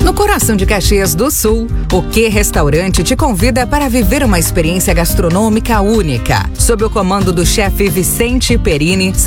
No coração de Caxias do Sul, o Que Restaurante te convida para viver uma experiência gastronômica única. Sob o comando do chefe Vicente Perini,